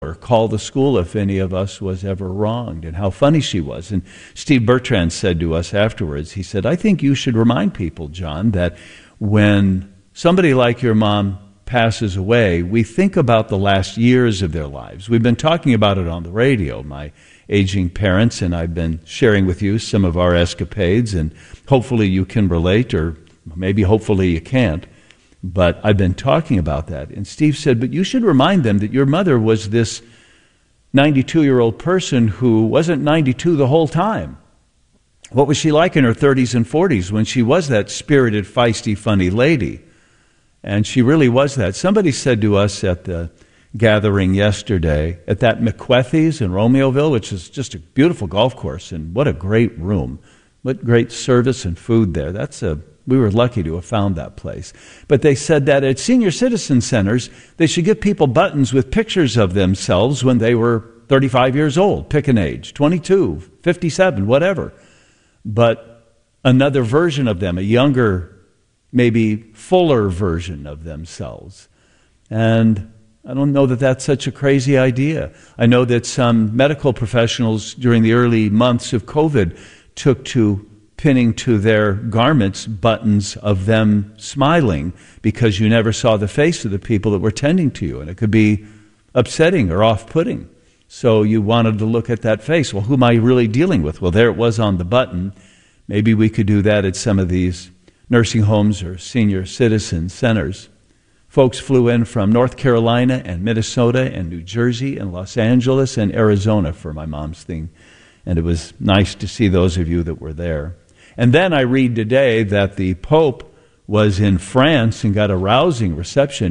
or call the school if any of us was ever wronged, and how funny she was. And Steve Bertrand said to us afterwards, he said, I think you should remind people, John, that when somebody like your mom passes away, we think about the last years of their lives. We've been talking about it on the radio, my aging parents, and I've been sharing with you some of our escapades, and hopefully you can relate, or maybe hopefully you can't. But I've been talking about that. And Steve said, but you should remind them that your mother was this 92-year-old person who wasn't 92 the whole time. What was she like in her 30s and 40s when she was that spirited, feisty, funny lady? And she really was that. Somebody said to us at the gathering yesterday, at that McWethy's in Romeoville, which is just a beautiful golf course, and what a great room. What great service and food there. We were lucky to have found that place. But they said that at senior citizen centers, they should give people buttons with pictures of themselves when they were 35 years old. Pick an age, 22, 57, whatever. But another version of them, a younger, maybe fuller version of themselves. And I don't know that that's such a crazy idea. I know that some medical professionals during the early months of COVID took to pinning to their garments buttons of them smiling because you never saw the face of the people that were tending to you, and it could be upsetting or off-putting. So you wanted to look at that face. Well, who am I really dealing with? Well, there it was on the button. Maybe we could do that at some of these nursing homes or senior citizen centers. Folks flew in from North Carolina and Minnesota and New Jersey and Los Angeles and Arizona for my mom's thing. And it was nice to see those of you that were there. And then I read today that the Pope was in France and got a rousing reception.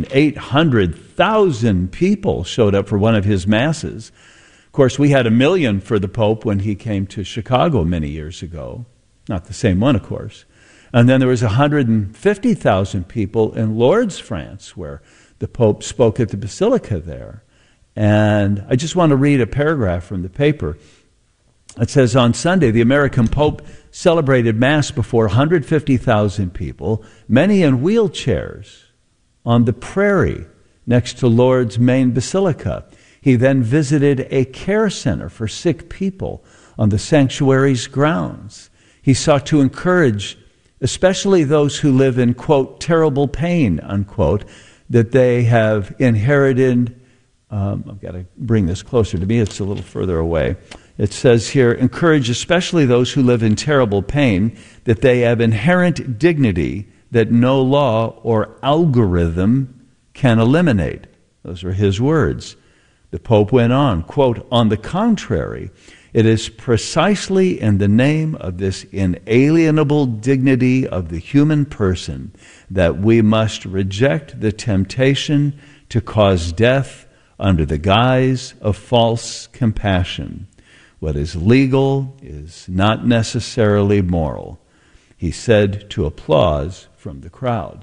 800,000 people showed up for one of his masses. Of course, we had 1 million for the Pope when he came to Chicago many years ago. Not the same one, of course. And then there was 150,000 people in Lourdes, France, where the Pope spoke at the Basilica there. And I just want to read a paragraph from the paper. It says, on Sunday, the American Pope celebrated Mass before 150,000 people, many in wheelchairs, on the prairie next to Lourdes' main basilica. He then visited a care center for sick people on the sanctuary's grounds. He sought to encourage especially those who live in, quote, terrible pain, unquote, that they have inherited. I've got to bring this closer to me. It's a little further away. It says here, encourage especially those who live in terrible pain, that they have inherent dignity that no law or algorithm can eliminate. Those are his words. The Pope went on, quote, on the contrary, it is precisely in the name of this inalienable dignity of the human person that we must reject the temptation to cause death under the guise of false compassion. What is legal is not necessarily moral, he said to applause from the crowd.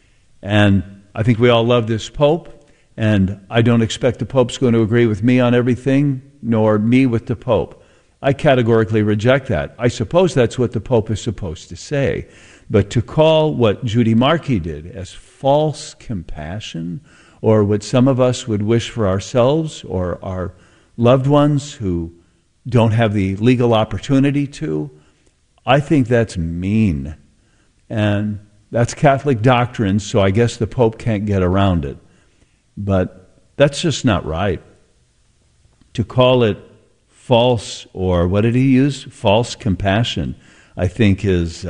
And I think we all love this Pope, and I don't expect the Pope's going to agree with me on everything, nor me with the Pope. I categorically reject that. I suppose that's what the Pope is supposed to say. But to call what Judy Markey did as false compassion, or what some of us would wish for ourselves or our loved ones who don't have the legal opportunity to, I think that's mean. And that's Catholic doctrine, so I guess the Pope can't get around it. But that's just not right. To call it false, or what did he use? False compassion, I think is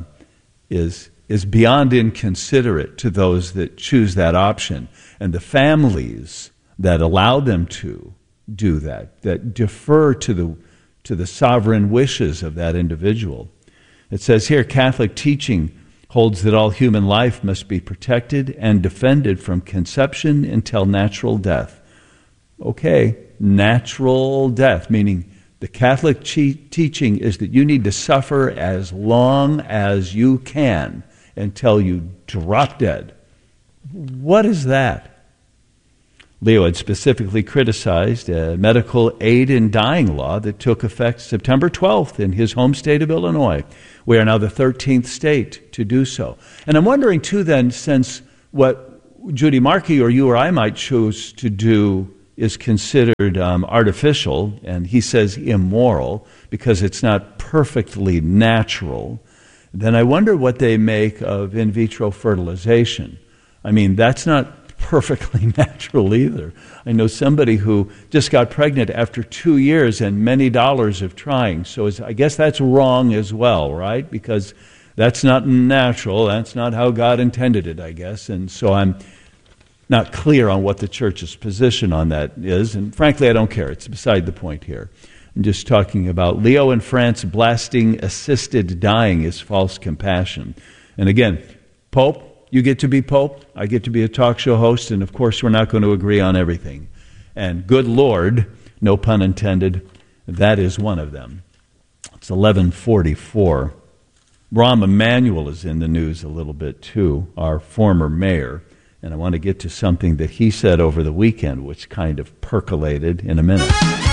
beyond inconsiderate to those that choose that option. And the families that allow them to do that defer to the sovereign wishes of that individual. It says here, Catholic teaching holds that all human life must be protected and defended from conception until natural death. Okay, natural death, meaning the Catholic teaching is that you need to suffer as long as you can until you drop dead. What is that? Leo had specifically criticized a medical aid in dying law that took effect September 12th in his home state of Illinois. We are now the 13th state to do so. And I'm wondering, too, then, since what Judy Markey or you or I might choose to do is considered artificial, and he says immoral, because it's not perfectly natural, then I wonder what they make of in vitro fertilization. I mean, that's not perfectly natural either. I know somebody who just got pregnant after 2 years and many dollars of trying. So I guess that's wrong as well, right? Because that's not natural. That's not how God intended it, I guess. And so I'm not clear on what the church's position on that is. And frankly, I don't care. It's beside the point here. I'm just talking about Leo in France blasting assisted dying as false compassion. And again, Pope, you get to be Pope. I get to be a talk show host. And of course, we're not going to agree on everything. And good Lord, no pun intended, that is one of them. It's 11:44. Rahm Emanuel is in the news a little bit too, our former mayor. And I want to get to something that he said over the weekend, which kind of percolated in a minute.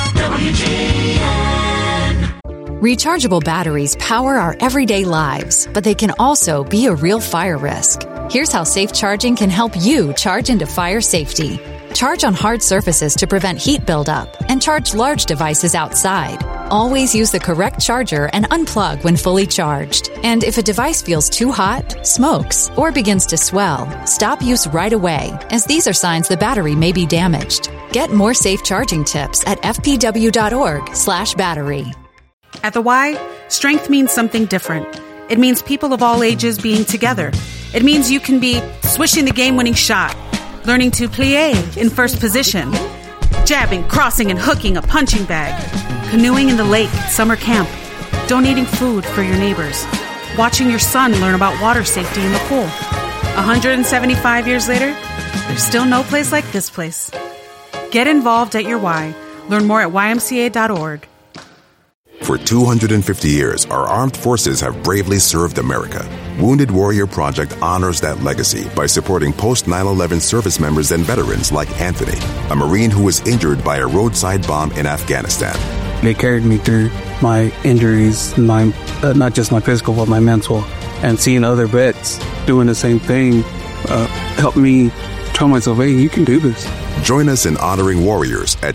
Rechargeable batteries power our everyday lives, but they can also be a real fire risk. Here's how safe charging can help you charge into fire safety. Charge on hard surfaces to prevent heat buildup, and charge large devices outside. Always use the correct charger and unplug when fully charged. And if a device feels too hot, smokes, or begins to swell, stop use right away, as these are signs the battery may be damaged. Get more safe charging tips at fpw.org/battery. At the Y, strength means something different. It means people of all ages being together. It means you can be swishing the game-winning shot, learning to plie in first position, jabbing, crossing, and hooking a punching bag, canoeing in the lake at summer camp, donating food for your neighbors, watching your son learn about water safety in the pool. 175 years later, there's still no place like this place. Get involved at your Y. Learn more at ymca.org. For 250 years, our armed forces have bravely served America. Wounded Warrior Project honors that legacy by supporting post-9/11 service members and veterans like Anthony, a Marine who was injured by a roadside bomb in Afghanistan. They carried me through my injuries, not just my physical, but my mental. And seeing other vets doing the same thing helped me tell myself, hey, you can do this. Join us in honoring warriors at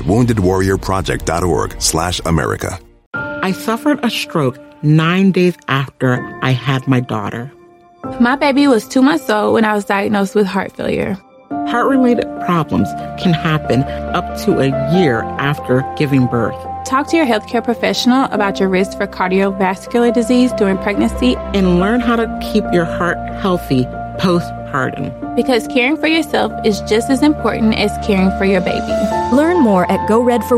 woundedwarriorproject.org/America. I suffered a stroke 9 days after I had my daughter. My baby was 2 months old when I was diagnosed with heart failure. Heart-related problems can happen up to a year after giving birth. Talk to your healthcare professional about your risk for cardiovascular disease during pregnancy and learn how to keep your heart healthy postpartum. Because caring for yourself is just as important as caring for your baby. Learn more at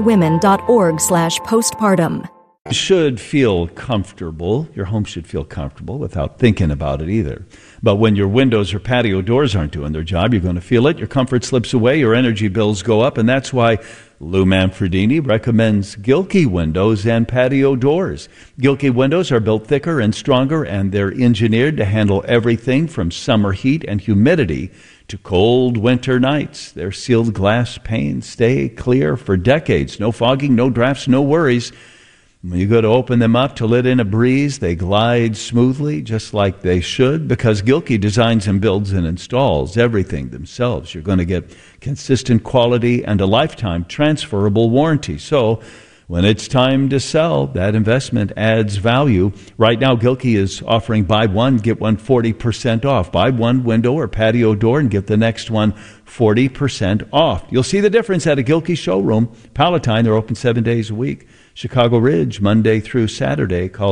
goredforwomen.org/postpartum. You should feel comfortable. Your home should feel comfortable without thinking about it either. But when your windows or patio doors aren't doing their job, you're going to feel it. Your comfort slips away. Your energy bills go up. And that's why Lou Manfredini recommends Gilkey windows and patio doors. Gilkey windows are built thicker and stronger, and they're engineered to handle everything from summer heat and humidity to cold winter nights. Their sealed glass panes stay clear for decades. No fogging, no drafts, no worries. When you go to open them up to let in a breeze, they glide smoothly, just like they should, because Gilkey designs and builds and installs everything themselves. You're going to get consistent quality and a lifetime transferable warranty. So when it's time to sell, that investment adds value. Right now, Gilkey is offering buy one, get one 40% off. Buy one window or patio door and get the next one 40% off. You'll see the difference at a Gilkey showroom. Palatine, they're open 7 days a week. Chicago Ridge, Monday through Saturday. Call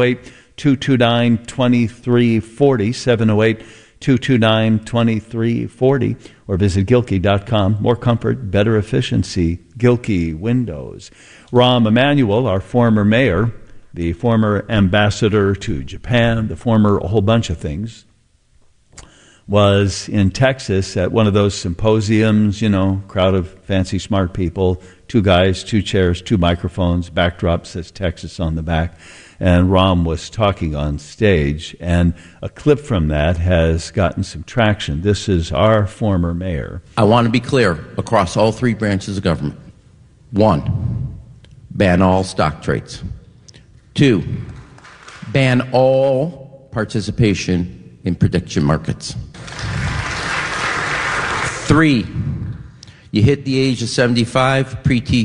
708-229-2340, 708-229-2340, or visit Gilkey.com. More comfort, better efficiency, Gilkey Windows. Rahm Emanuel, our former mayor, the former ambassador to Japan, the former a whole bunch of things, was in Texas at one of those symposiums, crowd of fancy, smart people, 2 guys, 2 chairs, 2 microphones, backdrop says Texas on the back, and Rahm was talking on stage, and a clip from that has gotten some traction. This is our former mayor. I want to be clear across all 3 branches of government. 1, ban all stock trades. 2, ban all participation in prediction markets. 3, You hit the age of 75, pre-T